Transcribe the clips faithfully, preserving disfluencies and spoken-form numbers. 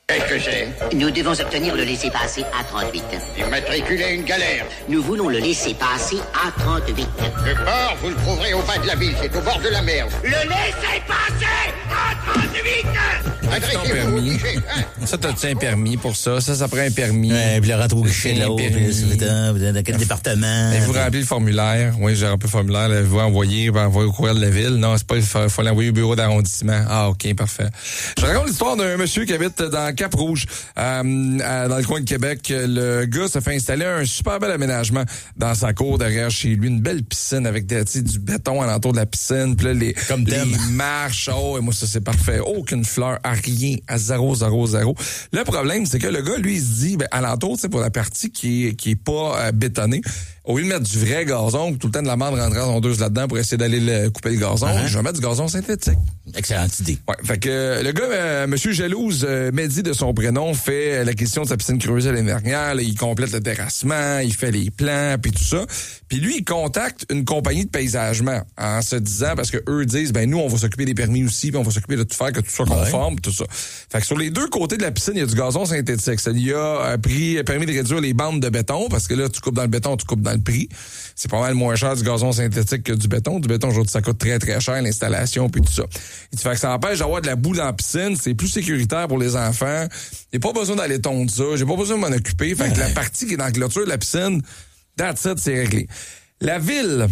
Qu'est-ce que c'est? Nous devons obtenir le laissez-passer A trente-huit. Immatriculer une galère. Nous voulons le laissez-passer A trente-huit. Le port, vous le trouverez au bas de la ville, c'est au bord de la mer. Le laissez-passer A trente-huit! Adressez-vous au permis. guichet, hein? Ça, t'as-tu un permis pour ça? Ça, ça prend un permis. Ouais, puis le rentre au guichet Un là-haut, puis permis. c'est dans, dans quel département? Et vous remplissez le formulaire. Oui, j'ai rempli le formulaire. Là, vous envoyez, vous envoyez au courriel de la ville. Non, c'est pas, il faut, faut l'envoyer au bureau d'arrondissement. Ah, OK, parfait. Je raconte l'histoire d'un monsieur qui habite dans Cap-Rouge, euh, euh, dans le coin de Québec. Le gars se fait installer un super bel aménagement dans sa cour derrière chez lui. Une belle piscine avec des, tu sais, du béton alentour de la piscine. Puis là, les, Comme les thème. marches. Oh, et moi, ça, c'est parfait. Aucune fleur, à rien, à zéro, zéro, zéro. Le problème, c'est que le gars, lui, il se dit, ben, alentour, tu sais, pour la partie qui est, qui est pas euh, bétonnée, au lieu de mettre du vrai gazon, tout le temps de la merde rentrer en tondeuse là-dedans pour essayer d'aller le, couper le gazon, Uh-huh. je vais mettre du gazon synthétique. Excellente idée. Ouais, fait que euh, le gars, euh, Monsieur Jalouse, euh, Mehdi de son prénom, fait euh, la question de sa piscine creusée l'année dernière. Là, il complète le terrassement, il fait les plans, puis tout ça. Puis lui, il contacte une compagnie de paysagement en se disant, parce que eux disent, ben nous, on va s'occuper des permis aussi, puis on va s'occuper de tout faire, que tout soit conforme, pis tout ça. Fait que sur les deux côtés de la piscine, il y a du gazon synthétique. Ça lui a euh, pris, permis de réduire les bandes de béton, parce que là, tu coupes dans le béton, tu coupes dans le prix. C'est pas mal moins cher du gazon synthétique que du béton. Du béton, aujourd'hui, ça coûte très, très cher, l'installation, puis tout ça. Il fait que ça empêche d'avoir de la boue dans la piscine. C'est plus sécuritaire pour les enfants. J'ai pas besoin d'aller tondre ça. J'ai pas besoin de m'en occuper. Fait que la partie qui est dans la clôture de la piscine, that's it, c'est réglé. La ville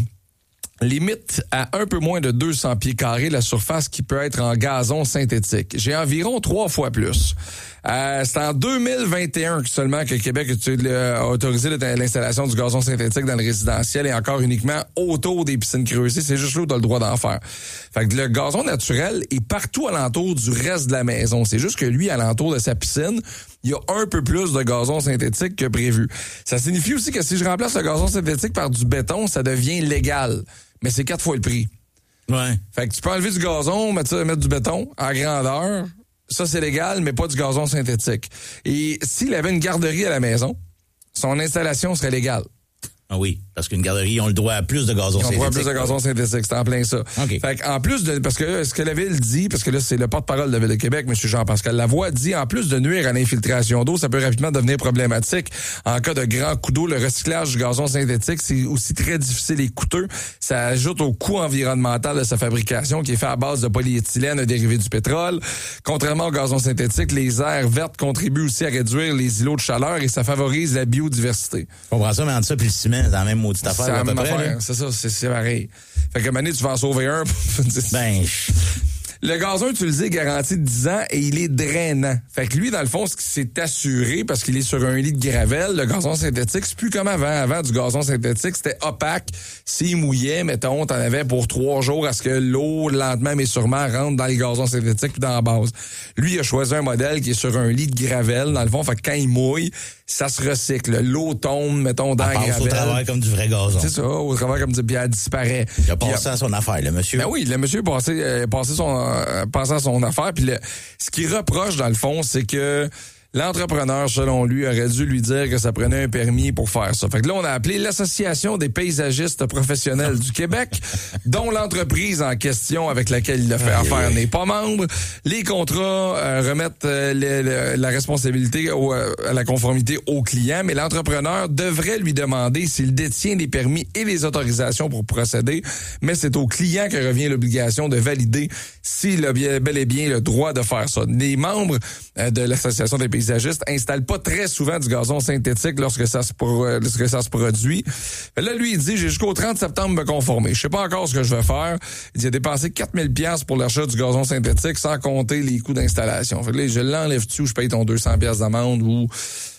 limite à un peu moins de deux cents pieds carrés la surface qui peut être en gazon synthétique. J'ai environ trois fois plus. Euh, c'est en deux mille vingt et un seulement que Québec a autorisé l'installation du gazon synthétique dans le résidentiel et encore uniquement autour des piscines creusées. C'est juste là où tu as le droit d'en faire. Fait que le gazon naturel est partout alentour du reste de la maison. C'est juste que lui, alentour de sa piscine, il y a un peu plus de gazon synthétique que prévu. Ça signifie aussi que si je remplace le gazon synthétique par du béton, ça devient légal. Mais c'est quatre fois le prix. Ouais. Fait que tu peux enlever du gazon, mettre, ça, mettre du béton à grandeur. Ça, c'est légal, mais pas du gazon synthétique. Et s'il avait une garderie à la maison, son installation serait légale. Ah oui, parce qu'une garderie, on le droit à plus de gazon On synthétique. voit plus de gazon synthétique, c'est en plein ça. Okay. Fait qu'en plus de, parce que ce que la Ville dit, parce que là, c'est le porte-parole de la Ville de Québec, M. Jean-Pascal Lavoie, dit, en plus de nuire à l'infiltration d'eau, ça peut rapidement devenir problématique. En cas de grand coup d'eau, le recyclage du gazon synthétique, c'est aussi très difficile et coûteux. Ça ajoute au coût environnemental de sa fabrication, qui est fait à base de polyéthylène, un dérivé du pétrole. Contrairement au gazon synthétique, les aires vertes contribuent aussi à réduire les îlots de chaleur et ça favorise la biodiversité. Je comprends ça, mais entre ça puis le ciment, c'est la même maudite affaire. C'est la à peu même près, affaire, là. c'est ça, c'est, c'est pareil. Fait que Mané, tu vas en sauver un. Ben, je- Le gazon utilisé est garanti de dix ans et il est drainant. Fait que lui, dans le fond, ce qui s'est assuré, parce qu'il est sur un lit de gravelle, le gazon synthétique, c'est plus comme avant. Avant, du gazon synthétique, c'était opaque. S'il mouillait, mettons, t'en avais pour trois jours à ce que l'eau, lentement mais sûrement, rentre dans les gazons synthétiques puis dans la base. Lui, il a choisi un modèle qui est sur un lit de gravelle, dans le fond. Fait que quand il mouille, ça se recycle. L'eau tombe, mettons, dans la elle passe gravelle. au travers comme du vrai gazon. C'est ça, au travers comme du, puis elle disparaît. Il a Puis, passé à son affaire, le monsieur. ben oui, le monsieur passé, euh, passé son, euh, passé à son affaire. Puis le, ce qu'il reproche, dans le fond, c'est que l'entrepreneur, selon lui, aurait dû lui dire que ça prenait un permis pour faire ça. Fait que là, on a appelé l'Association des paysagistes professionnels du Québec, dont l'entreprise en question avec laquelle il a fait affaire n'est pas membre. Les contrats euh, remettent euh, le- le- la responsabilité au, euh, à la conformité au client, mais l'entrepreneur devrait lui demander s'il détient les permis et les autorisations pour procéder, mais c'est au client que revient l'obligation de valider s'il a bien, bel et bien le droit de faire ça. Les membres euh, de l'Association des paysagistes installent pas très souvent du gazon synthétique lorsque ça se, pro- lorsque ça se produit. Mais là, lui, il dit, j'ai jusqu'au trente septembre me conformer. Je sais pas encore ce que je vais faire. Il dit, il a dépensé quatre mille dollars pour l'achat du gazon synthétique sans compter les coûts d'installation. Fait que là, je l'enlève-tu ou je paye ton deux cents dollars d'amende ou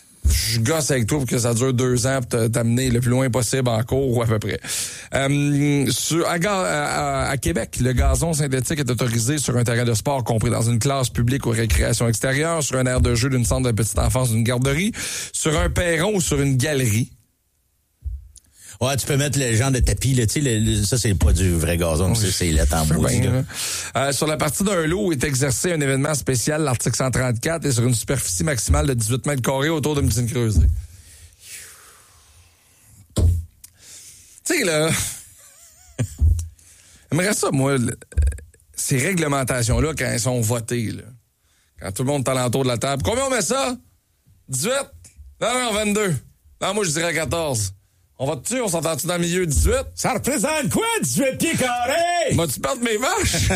je gosse avec toi pour que ça dure deux ans pour te- t'amener le plus loin possible en cours ou à peu près. Euh, sur, à, Ga- à, à Québec, le gazon synthétique est autorisé sur un terrain de sport compris dans une classe publique ou récréation extérieure, sur un aire de jeu d'une centre de petite enfance d'une garderie, sur un perron ou sur une galerie. Ouais, tu peux mettre le genre de tapis, là, tu sais, le- le- ça, c'est pas du vrai gazon, c'est, c'est lettre en maudit, Ben, là. euh, sur la partie d'un lot où est exercé un événement spécial, l'article cent trente-quatre, est sur une superficie maximale de dix-huit mètres carrés autour d'une piscine creusée. Tu sais, là, j'aimerais ça, moi, le- ces réglementations-là, quand elles sont votées, là, Quand tout le monde est alentour de la table. Combien on met ça? dix-huit? Non, non, vingt-deux. Non, moi, je dirais quatorze. On va te tuer, on s'entend-tu dans le milieu dix-huit? Ça représente quoi, dix-huit pieds carrés? M'as-tu perdre mes vaches?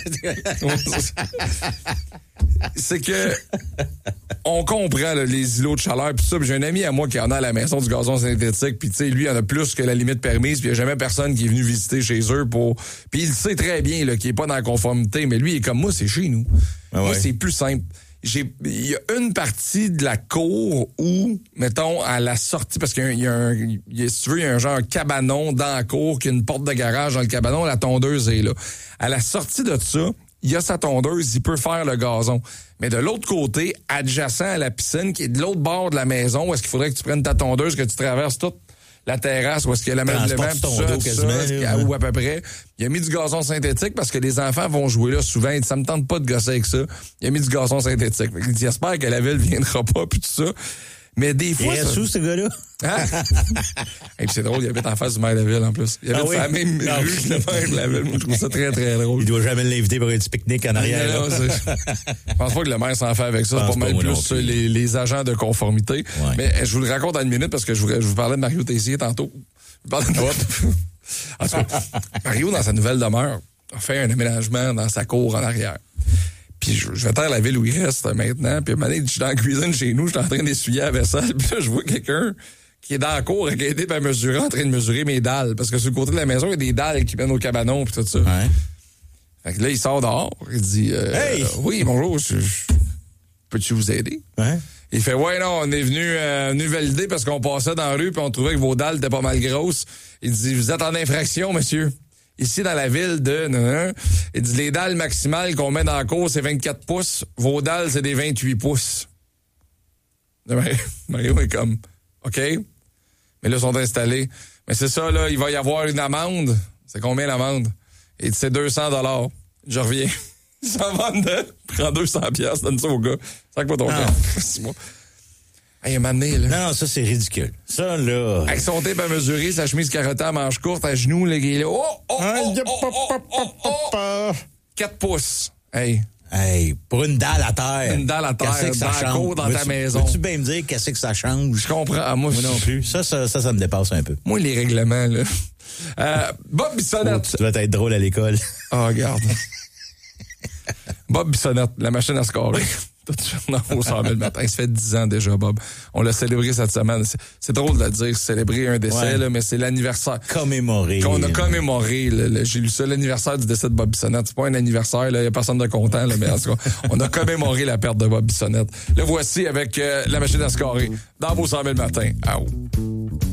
C'est que on comprend là, les îlots de chaleur pis ça. Pis j'ai un ami à moi qui en a à la maison du gazon synthétique. Puis tu sais, lui, il en a plus que la limite permise. Puis il n'y a jamais personne qui est venu visiter chez eux pour. Puis il sait très bien là, qu'il est pas dans la conformité. Mais lui, il est comme moi, c'est chez nous. Ah ouais. Moi, c'est plus simple. J'ai, il y a une partie de la cour où, mettons, à la sortie, parce qu'il y a, il y a un, il y a, si tu veux, il y a un genre un cabanon dans la cour, qui a une porte de garage dans le cabanon, la tondeuse est là. À la sortie de ça, il y a sa tondeuse, il peut faire le gazon. Mais de l'autre côté, adjacent à la piscine, qui est de l'autre bord de la maison, où est-ce qu'il faudrait que tu prennes ta tondeuse, que tu traverses toute la terrasse, où est-ce qu'il y a l'ameublement, tout ça, tout ça, ou à peu près. Il a mis du gazon synthétique parce que les enfants vont jouer là souvent. Il dit, ça me tente pas de gosser avec ça. Il a mis du gazon synthétique. Il dit, j'espère que la ville viendra pas, puis tout ça. Mais des fois. Il est sous, ce gars-là? Hein? Et puis c'est drôle, il habite en face du maire de la ville, en plus. Il habite ah oui? sur la même ah rue que le maire de la ville. Moi, je trouve ça très, très drôle. Il doit jamais l'inviter pour un petit pique-nique en arrière. Non, non, je pense pas que le maire s'en fait avec ça. C'est pas mal plus, plus. Les, les agents de conformité. Ouais. Mais je vous le raconte en une minute parce que je vous, je vous parlais de Mario Tessier tantôt. Je vous parlais de... En tout cas, Mario, dans sa nouvelle demeure, a fait un aménagement dans sa cour en arrière. Puis je, je vais taire la ville où il reste maintenant. Puis à un moment donné, je suis dans la cuisine chez nous, je suis en train d'essuyer la vaisselle. Puis là, je vois quelqu'un qui est dans la cour, qui a aidé à mesurer, en train de mesurer mes dalles. Parce que sur le côté de la maison, il y a des dalles qui mènent au cabanon puis tout ça. Ouais. Fait que là, il sort dehors. Il dit euh, Hey! Euh, oui, bonjour, je, je, peux-tu vous aider? Ouais. Il fait ouais, non, on est venu, euh, venu valider parce qu'on passait dans la rue puis on trouvait que vos dalles étaient pas mal grosses. Il dit vous êtes en infraction, monsieur. Ici, dans la ville de... Non, non, il dit, les dalles maximales qu'on met dans la cour, c'est vingt-quatre pouces. Vos dalles, c'est des vingt-huit pouces. Mario est comme, OK. Mais là, ils sont installés. Mais c'est ça, là, il va y avoir une amende. C'est combien l'amende? Il dit, c'est deux cents dollars. Je reviens. Ils s'en vendent de... Prends deux cents piastres, donne ça au gars. Sac pas ton camp. C'est moi. Hey, un moment donné, là. Non, ça, c'est ridicule. Ça, là. Avec son tape à mesurer, sa chemise carottée à manches courtes, à genoux, le gars, là. Oh, oh, oh, oh, oh, oh, oh, oh. quatre pouces. Hey. Hey, pour une dalle à terre. Une dalle à terre, qu'est-ce que ça dans, change? Dans ta maison. Peux-tu bien me dire qu'est-ce que ça change? Je comprends. Ah, moi, moi non plus. Ça, ça, ça, ça me dépasse un peu. Moi, les règlements, là. Euh, Bob Bissonnette. Oh, tu dois être drôle à l'école. Oh, regarde. Bob Bissonnette, la machine à scorer. Non, au cent mille le matin. Ça fait dix ans déjà, Bob. On l'a célébré cette semaine. C'est, c'est drôle de le dire, célébrer un décès, ouais. là, mais c'est l'anniversaire. Commémoré. Qu'on a commémoré. Là, là, j'ai lu ça, l'anniversaire du décès de Bob Bissonnette. C'est pas un anniversaire, il n'y a personne de content, là, mais en tout cas, on a commémoré la perte de Bob Bissonnette. Le voici avec euh, la machine à scorer dans vos cent mille le matin. Ah,